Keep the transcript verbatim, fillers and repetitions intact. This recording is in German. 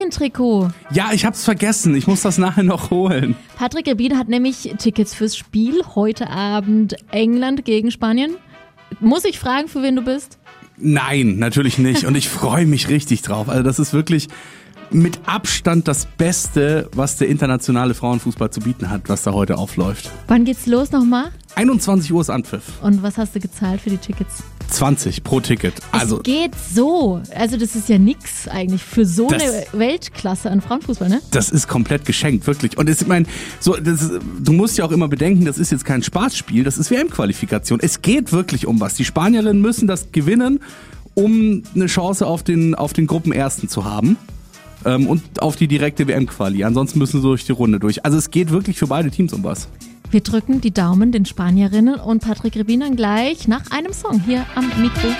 Spanien-Trikot. Ja, ich hab's vergessen. Ich muss das nachher noch holen. Patrick Rebin hat nämlich Tickets fürs Spiel heute Abend England gegen Spanien. Muss ich fragen, für wen du bist? Nein, natürlich nicht. Und ich freue mich richtig drauf. Also das ist wirklich mit Abstand das Beste, was der internationale Frauenfußball zu bieten hat, was da heute aufläuft. Wann geht's los nochmal? einundzwanzig Uhr ist Anpfiff. Und was hast du gezahlt für die Tickets? zwanzig pro Ticket. Also es geht so. Also das ist ja nix eigentlich für so Das- eine Weltklasse an Frauenfußball, ne? das ist komplett geschenkt, wirklich. Und es, ich meine, so, das, du musst ja auch immer bedenken, das ist jetzt kein Spaßspiel, das ist W M-Qualifikation. Es geht wirklich um was. Die Spanierinnen müssen das gewinnen, um eine Chance auf den, auf den Gruppenersten zu haben. Ähm, und auf die direkte W M-Quali. Ansonsten müssen sie durch die Runde durch. Also es geht wirklich für beide Teams um was. Wir drücken die Daumen den Spanierinnen und Patrick Rebin dann gleich nach einem Song hier am Mikro.